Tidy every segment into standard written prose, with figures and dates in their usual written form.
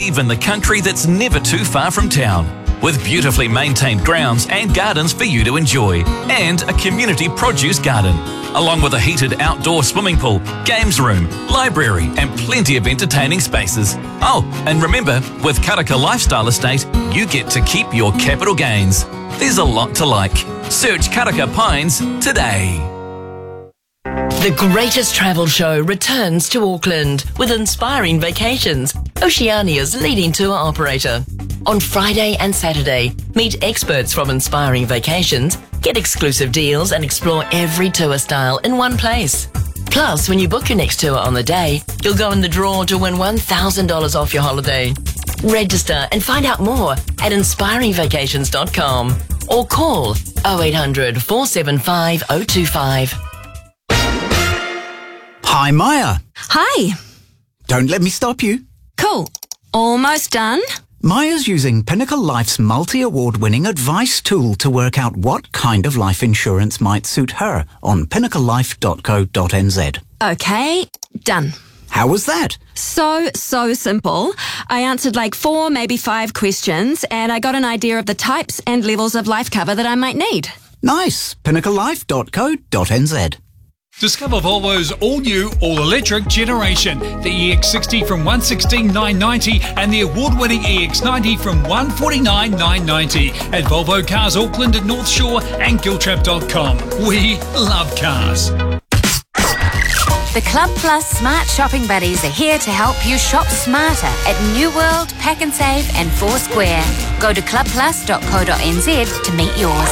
live in the country that's never too far from town, with beautifully maintained grounds and gardens for you to enjoy, and a community produce garden, along with a heated outdoor swimming pool, games room, library, and plenty of entertaining spaces. Oh, and remember, with Karaka Lifestyle Estate, you get to keep your capital gains. There's a lot to like. Search Karaka Pines today. The greatest travel show returns to Auckland with Inspiring Vacations, Oceania's leading tour operator. On Friday and Saturday, meet experts from Inspiring Vacations, get exclusive deals and explore every tour style in one place. Plus, when you book your next tour on the day, you'll go in the draw to win $1,000 off your holiday. Register and find out more at inspiringvacations.com or call 0800 475 025. Hi, Maya. Hi. Don't let me stop you. Cool. Almost done. Maya's using Pinnacle Life's multi-award-winning advice tool to work out what kind of life insurance might suit her on pinnaclelife.co.nz. Okay, done. How was that? So simple. I answered like 4, maybe 5 questions, and I got an idea of the types and levels of life cover that I might need. Nice. pinnaclelife.co.nz. Discover Volvo's all-new, all-electric generation. The EX60 from $116,990 and the award-winning EX90 from $149,990 at Volvo Cars Auckland and North Shore and Giltrap.com. We love cars. The Club Plus Smart Shopping Buddies are here to help you shop smarter at New World, Pack and Save and Foursquare. Go to clubplus.co.nz to meet yours.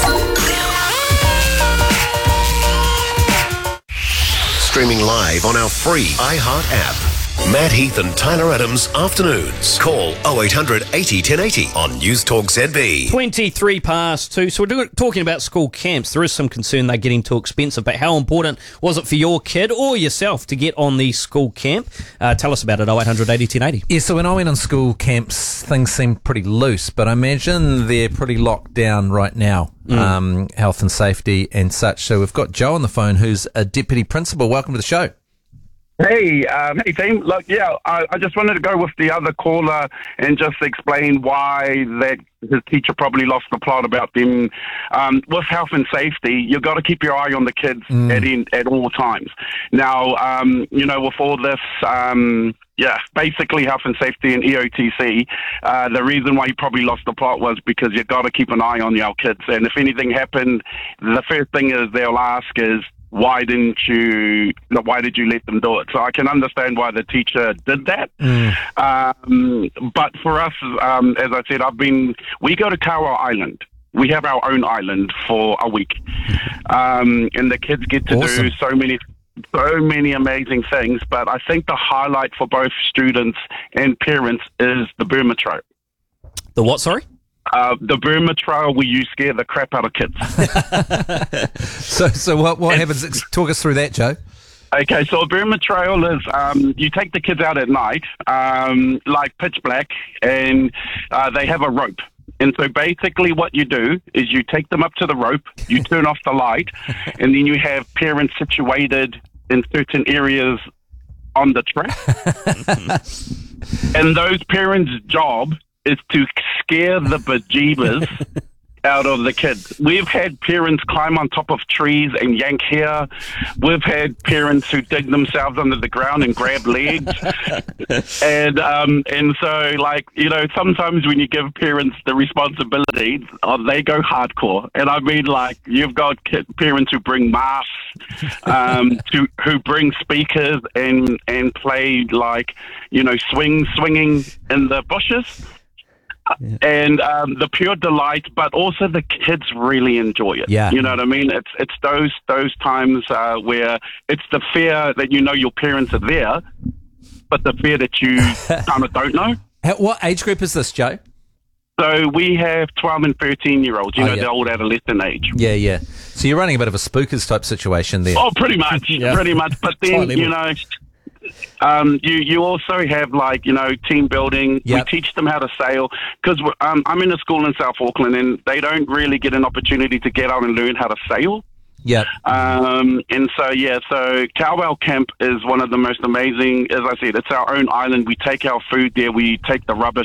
Streaming live on our free iHeart app. Matt Heath and Tyler Adams Afternoons. Call 0800 80 1080 on News Talk ZB. 23 past 2. So we're talking about school camps. There is some concern they're getting too expensive, but how important was it for your kid or yourself to get on the school camp? Tell us about it, 0800 80 1080. Yeah, so when I went on school camps, things seemed pretty loose, but I imagine they're pretty locked down right now, health and safety and such. So we've got Joe on the phone, who's a deputy principal. Welcome to the show. Hey team. Look, I just wanted to go with the other caller and just explain why that his teacher probably lost the plot about them. With health and safety, you've got to keep your eye on the kids at all times. Now, with all this, basically health and safety and EOTC, the reason why he probably lost the plot was because you've got to keep an eye on your kids. And if anything happened, the first thing is they'll ask is, why did you let them do it? So I can understand why the teacher did that. But for us, as I said, we go to Kawa Island. We have our own island for a week. And the kids get to do so many amazing things. But I think the highlight for both students and parents is the Burma Trail. The what, sorry? The Burma Trail, where you scare the crap out of kids. So what happens? Talk us through that, Joe. Okay, so a Burma Trail is you take the kids out at night, like pitch black, and they have a rope. And so basically what you do is you take them up to the rope, you turn off the light, and then you have parents situated in certain areas on the track. And those parents' job is to scare the bejeebers out of the kids. We've had parents climb on top of trees and yank hair. We've had parents who dig themselves under the ground and grab legs. And so, sometimes when you give parents the responsibility, they go hardcore. And I mean, you've got parents who bring masks, who bring speakers and play swinging in the bushes. And the pure delight, but also the kids really enjoy it. Yeah. You know what I mean? It's those times where it's the fear that your parents are there, but the fear that you kind of don't know. What age group is this, Joe? So we have 12 and 13-year-olds, the old adolescent age. Yeah. So you're running a bit of a spookers type situation there. Oh, pretty much. Pretty much. But then, you also have team building. Yep. We teach them how to sail because I'm in a school in South Auckland and they don't really get an opportunity to get out and learn how to sail. Yep. So Cowbell Camp is one of the most amazing. As I said, it's our own island. We take our food there. We take the rubbish